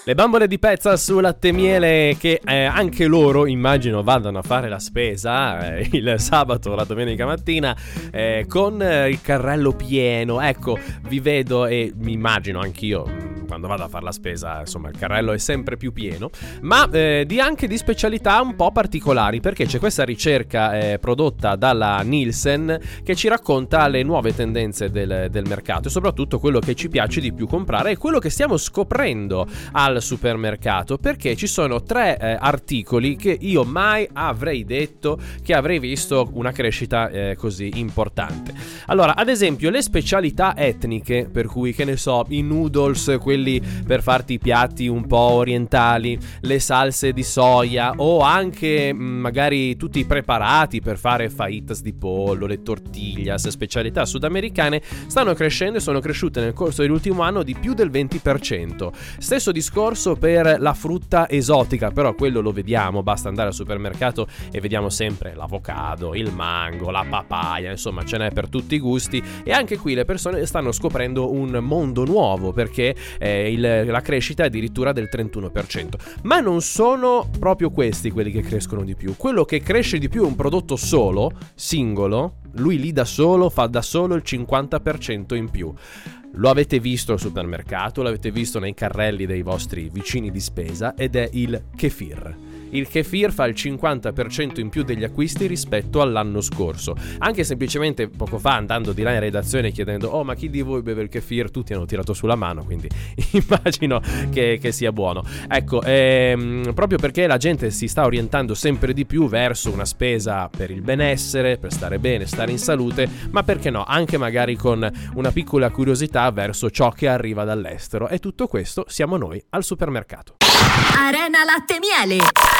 Le bambole di pezza su latte e miele che anche loro immagino vadano a fare la spesa il sabato o la domenica mattina con il carrello pieno. Ecco, vi vedo e mi immagino anch'io quando vado a fare la spesa, insomma il carrello è sempre più pieno, ma anche di specialità un po' particolari, perché c'è questa ricerca prodotta dalla Nielsen che ci racconta le nuove tendenze del mercato e soprattutto quello che ci piace di più comprare e quello che stiamo scoprendo al supermercato, perché ci sono 3 articoli che io mai avrei detto che avrei visto una crescita così importante. Allora, ad esempio, le specialità etniche, per cui, che ne so, i noodles, quelli per farti i piatti un po' orientali, le salse di soia o anche magari tutti i preparati per fare fajitas di pollo, le tortillas, specialità sudamericane, stanno crescendo e sono cresciute nel corso dell'ultimo anno di più del 20%. Stesso discorso per la frutta esotica, però quello lo vediamo, basta andare al supermercato e vediamo sempre l'avocado, il mango, la papaya, insomma ce n'è per tutti i gusti, e anche qui le persone stanno scoprendo un mondo nuovo, perché la crescita è addirittura del 31%. Ma non sono proprio questi quelli che crescono di più. Quello che cresce di più è un prodotto solo, singolo, lui lì da solo fa da solo il 50% in più. Lo avete visto al supermercato, l'avete visto nei carrelli dei vostri vicini di spesa, ed è il kefir. Il kefir fa il 50% in più degli acquisti rispetto all'anno scorso. Anche semplicemente poco fa, andando di là in redazione chiedendo "Oh, ma chi di voi beve il kefir?", tutti hanno tirato sulla mano, quindi immagino che sia buono. Ecco, proprio perché la gente si sta orientando sempre di più verso una spesa per il benessere, per stare bene, stare in salute, ma perché no, anche magari con una piccola curiosità verso ciò che arriva dall'estero. E tutto questo siamo noi al supermercato. Arena Latte Miele.